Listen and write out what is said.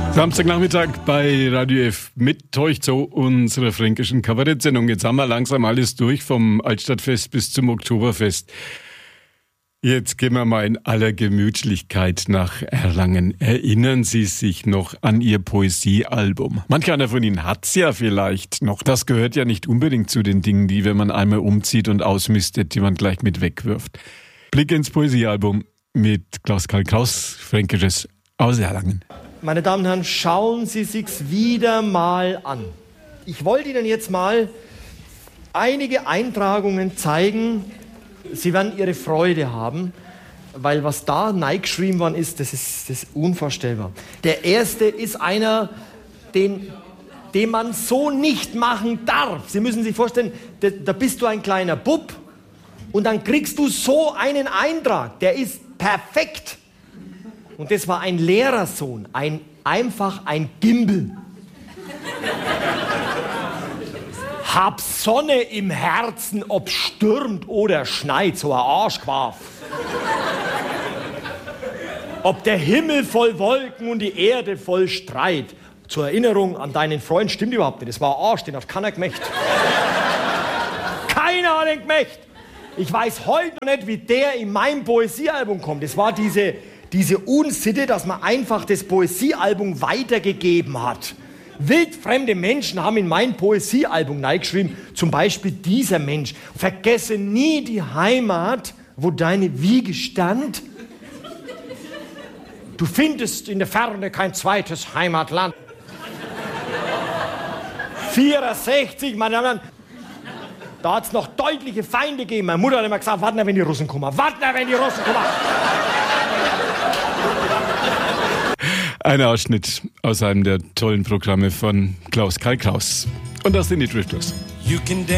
Samstagnachmittag bei Radio F mit euch zu unserer fränkischen Kabarettsendung. Jetzt haben wir langsam alles durch, vom Altstadtfest bis zum Oktoberfest. Jetzt gehen wir mal in aller Gemütlichkeit nach Erlangen. Erinnern Sie sich noch an Ihr Poesiealbum? Manch einer von Ihnen hat's ja vielleicht noch. Das gehört ja nicht unbedingt zu den Dingen, die, wenn man einmal umzieht und ausmistet, die man gleich mit wegwirft. Blick ins Poesiealbum mit Klaus-Karl Kraus, Fränkisches aus Erlangen. Meine Damen und Herren, schauen Sie sich's wieder mal an. Ich wollte Ihnen jetzt mal einige Eintragungen zeigen. Sie werden Ihre Freude haben, weil was da reingeschrieben worden ist, das ist unvorstellbar. Der erste ist einer, den man so nicht machen darf. Sie müssen sich vorstellen, da bist du ein kleiner Bub und dann kriegst du so einen Eintrag, der ist perfekt. Und das war ein Lehrersohn, einfach ein Gimbel. Hab Sonne im Herzen, ob stürmt oder schneit, so ein Arschquaff. Ob der Himmel voll Wolken und die Erde voll Streit. Zur Erinnerung an deinen Freund stimmt überhaupt nicht. Das war ein Arsch, den hat keiner gemächt. Keiner hat den gemächt. Ich weiß heute noch nicht, wie der in meinem Poesiealbum kommt. Das war diese Unsitte, dass man einfach das Poesiealbum weitergegeben hat. Wildfremde Menschen haben in mein Poesiealbum reingeschrieben, zum Beispiel dieser Mensch: Vergesse nie die Heimat, wo deine Wiege stand. Du findest in der Ferne kein zweites Heimatland. 64, meine Damen und Herren, da hat es noch deutliche Feinde gegeben. Meine Mutter hat immer gesagt, warten, wenn die Russen kommen. Warten, wenn die Russen kommen. Ein Ausschnitt aus einem der tollen Programme von Klaus-Karl Kraus. Und das sind die Drifters.